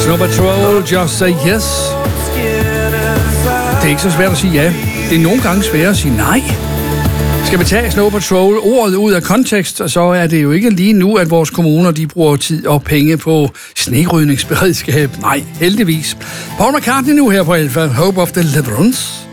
Snow Patrol, Just Say Yes. Det er ikke så svært at sige ja. Det er nogle gange svært at sige nej. Skal vi tage Snow Patrol ordet ud af kontekst, så er det jo ikke lige nu, at vores kommuner de bruger tid og penge på snerydningsberedskab. Nej, heldigvis. Paul McCartney nu her på Alpha, Hope of Deliverance.